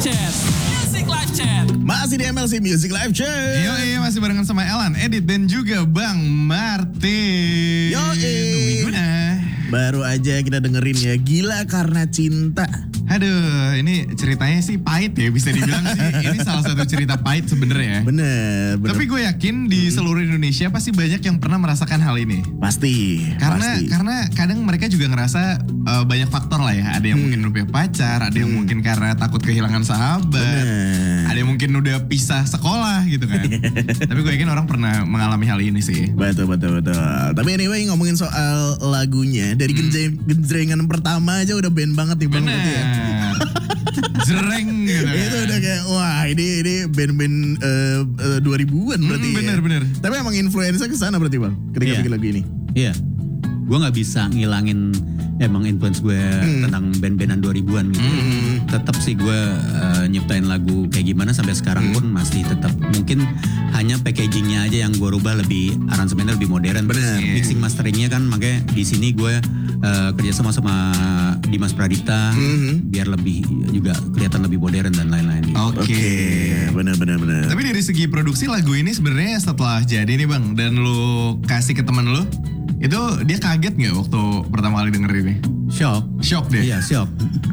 Chat. Music Live Chat. Masih di MLC Music Live Chat. Yoi, masih barengan sama Elan, Edit, dan juga Bang Martin. Yoi. Guna. Baru aja kita dengerin ya, Gila Karena Cinta. Aduh, ini ceritanya sih pahit ya, bisa dibilang sih. Ini salah satu cerita pahit sebenarnya ya. Bener. Tapi gue yakin di seluruh Indonesia pasti banyak yang pernah merasakan hal ini. Pasti. Karena kadang mereka juga ngerasa banyak faktor lah ya. Ada yang mungkin udah punya pacar, ada yang mungkin karena takut kehilangan sahabat, ada yang mungkin udah pisah sekolah gitu kan. Tapi gue yakin orang pernah mengalami hal ini sih. Betul. Tapi anyway, ngomongin soal lagunya, dari genjrengan pertama aja udah band banget nih Bang. Berarti ya. Jereng gitu. Itu udah kayak wah ini band-band 2000-an berarti ya. Bener. Tapi emang influence ke sana berarti Bang ketika bikin lagu ini. Iya. Gue gak bisa ngilangin emang influence gue tentang band-bandan 2000-an gitu. Tetap sih gue nyiptain lagu kayak gimana sampai sekarang pun masih tetap. Mungkin hanya packagingnya aja yang gue rubah, lebih aransemennya lebih modern. Bener. Mixing masteringnya kan makanya di sini gue kerja sama Dimas Pradipta biar lebih juga kelihatan lebih modern dan lain-lain. Oke. Bener. Tapi dari segi produksi lagu ini sebenarnya setelah jadi nih Bang, dan lu kasih ke teman lu, itu dia kaget nggak waktu pertama kali denger ini? Shock deh. Iya, shock.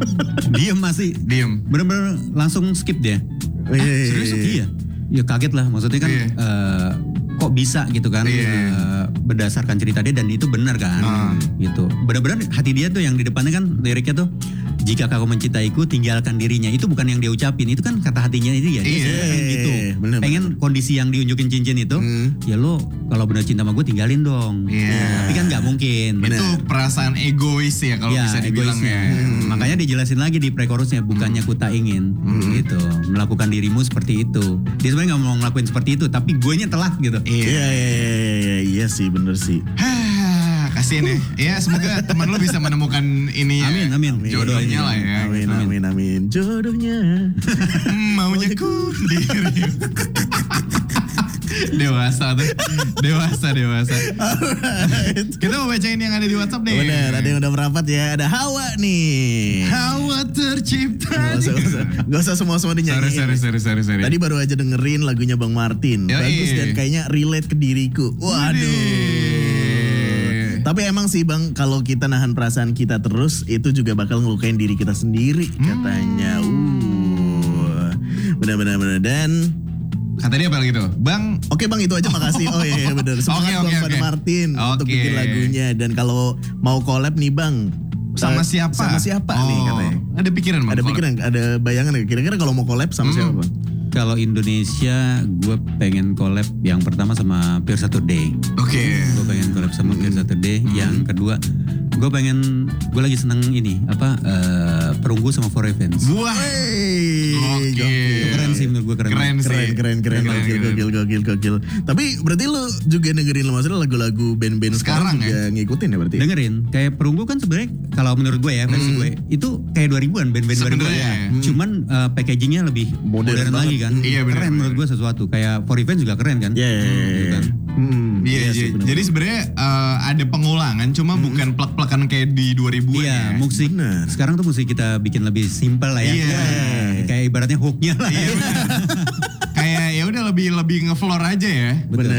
Diem. Bener-bener langsung skip dia. Serius? Iya. Ya kaget lah, maksudnya kan kok bisa gitu kan, berdasarkan cerita dia dan itu benar kan, gitu. Benar-benar hati dia tuh yang di depannya kan liriknya tuh, jika kau mencintaiku tinggalkan dirinya, itu bukan yang dia ucapin, itu kan kata hatinya itu ya. Dia pengen gitu, pengen kondisi yang diunjukin cincin itu, ya lo kalau benar cinta sama gue tinggalin dong. Tapi kan nggak mungkin. Itu perasaan egois ya kalau bisa dibilang ya. Makanya dijelasin lagi di pre-chorusnya, bukannya ku tak ingin, gitu, melakukan dirimu seperti itu. Dia sebenarnya nggak mau ngelakuin seperti itu, tapi guenya telat gitu. Iya sih, bener sih. Kasian ya. Ya semoga teman lu bisa menemukan ini ya. Amin. Jodohnya lah ya. Amin. Jodohnya. Maunya ku diri. Dewasa. Kita mau bacain yang ada di WhatsApp nih. Bener, ada yang udah merapat ya. Ada Hawa nih. Hawa tercipta. Gak usah semua dinyanyiin. Sorry. Tadi baru aja dengerin lagunya Bang Martin. Bagus dan kayaknya relate ke diriku. Waduh. Tapi emang sih Bang, kalau kita nahan perasaan kita terus, itu juga bakal ngelukain diri kita sendiri katanya. Bener. Dan kata dia apa gitu? Bang. Oke Bang, itu aja makasih. Oh iya bener. Semangat Bang pada Martin untuk bikin lagunya. Dan kalau mau collab nih Bang, sama siapa nih katanya? Ada pikiran Bang? Ada bayangan ya? Kira-kira kalau mau collab sama siapa Bang? Kalau Indonesia, gue pengen collab yang pertama sama Pure Saturday. Oke. Gue pengen collab sama Pure Saturday. Yang kedua, gue lagi seneng ini Perunggu sama For Revenge. Wah. Oke. Keren sih menurut gue, Keren. Gokil. Tapi berarti lu juga dengerin maksudnya lagu-lagu band-band sekarang juga ngikutin ya berarti? Dengerin. Kayak Perunggu kan sebenarnya kalau menurut gue ya, versi gue itu kayak 2000-an, band-band 2000-an ya. Cuman packagingnya lebih modern lagi kan. Iya, bener, keren menurut gue sesuatu. Kayak For Revenge juga keren kan. Iya. Jadi sebenarnya ada pengulangan, cuma bukan plek-plekan kayak di 2000-an. Iya, musik. Sekarang tuh musik kita bikin lebih simpel lah ya. Kayak ibaratnya hooknya lah. Iya, kayak ya udah lebih ngefloor aja ya. Bener.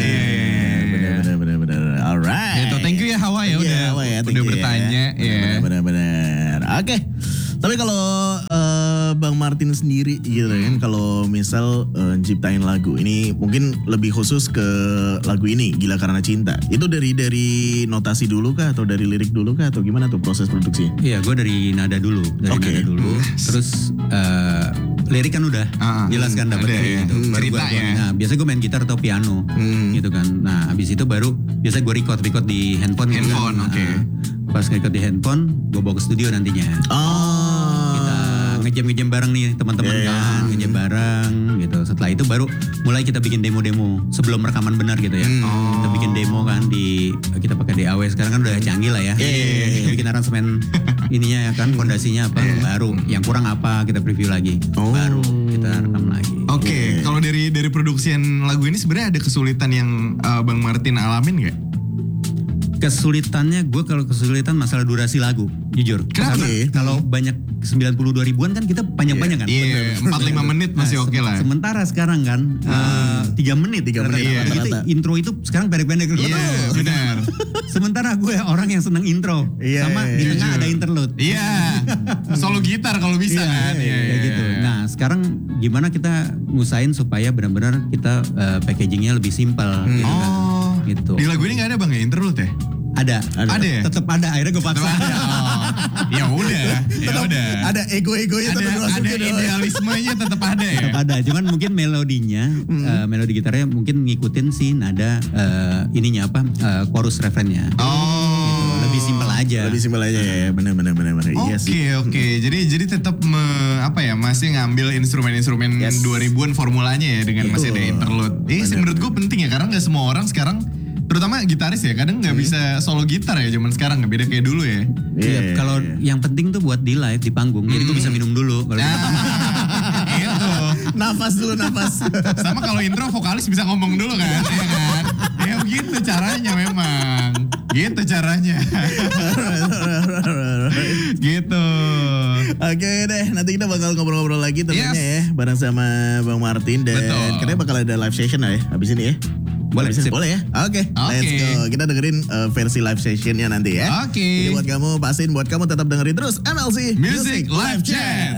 Alright. Gitu, thank you ya Hawa ya udah bertanya ya. Bener. Oke. Tapi kalau Bang Martin sendiri gitu kan, kalau misal ciptain lagu ini mungkin lebih khusus ke lagu ini Gila Karena Cinta, itu dari notasi dulu kah atau dari lirik dulu kah atau gimana tuh proses produksinya? Iya, gue dari nada dulu, terus lirik kan udah jelas kan dapat gitu. Ceritanya. Nah, biasa gue main gitar atau piano gitu kan. Nah, abis itu baru biasa gue record di handphone gitu kan. Pas record di handphone, gue bawa ke studio nantinya. Kita ngejam bareng nih teman-teman kan, ngejam bareng gitu. Setelah itu baru mulai kita bikin demo-demo sebelum rekaman benar gitu ya. Kita bikin demo kan kita pakai DAW, sekarang kan udah canggih lah ya. Kita bikin aransemen ininya ya kan, fondasinya apa, baru yang kurang apa kita preview lagi, baru kita rekam lagi. Oke. Kalau dari produksian lagu ini sebenarnya ada kesulitan yang Bang Martin alamin nggak? Kesulitannya gue kalau kesulitan masalah durasi lagu, jujur. Kenapa? Karena kalau banyak 92 ribuan kan kita panjang-panjang kan. Iya, 4-5 menit masih oke lah. Sementara sekarang kan 3 menit. 3 menit, Iya. rata-rata. Intro itu sekarang pendek-pendek. Iya, benar. Sementara gue orang yang seneng intro. Iya, Sama iya, di tengah jujur. ada interlude. Iya. Solo gitar kalau bisa kan. Iya, Kayak iya, gitu. iya. Nah sekarang gimana kita ngusahain supaya benar-benar kita packagingnya lebih simpel. Gitu kan. Oh. Gitu. Di lagu ini gak ada Bang ya interlude ya? Ada. Ada ya? Tetap ada. Akhirnya gue paksa. Ya udah, ya udah. Ada ego-egonya tetap Ada dimasukin. idealismenya tetap ada ya. Tetap ada. Cuman mungkin melodinya, melodi gitarnya mungkin ngikutin si nada ininya apa chorus refrennya. Oh. Lebih simpel aja. Lebih simpel aja ya, benar. Iya sih. Oke. Jadi tetap masih ngambil instrumen-instrumen Yes. 2000-an formulanya ya dengan masih ada Betul. interlude. Sih menurut gue penting ya karena nggak semua orang sekarang terutama gitaris ya kadang nggak bisa solo gitar ya zaman sekarang nggak beda kayak dulu ya. Iya, kalau yang penting tuh buat di live di panggung. Jadi gue bisa minum dulu. Kalau Gitu. Nafas dulu, nafas. Sama kalau intro vokalis bisa ngomong dulu kan, ya kan? Ya begitu caranya memang. Gitu caranya. Gitu. Oke deh, nanti kita bakal ngobrol-ngobrol lagi tentunya Yes. ya, bareng sama Bang Martin dan Betul. katanya bakal ada live session lah ya, habis ini ya. Boleh, Habis ini, sip. boleh ya. Oke, let's Oke. go. Kita dengerin versi live sessionnya nanti ya. Oke. Jadi buat kamu, pastiin buat kamu tetap dengerin terus MLC Music Live Chat.